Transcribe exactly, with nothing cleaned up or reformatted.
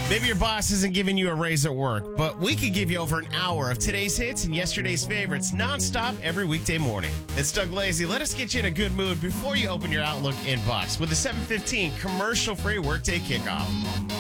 Maybe your boss isn't giving you a raise at work, but we could give you over an hour of today's hits and yesterday's favorites nonstop every weekday morning. It's Doug Lazy. Let us get you in a good mood before you open your Outlook inbox with the seven fifteen commercial-free workday kickoff.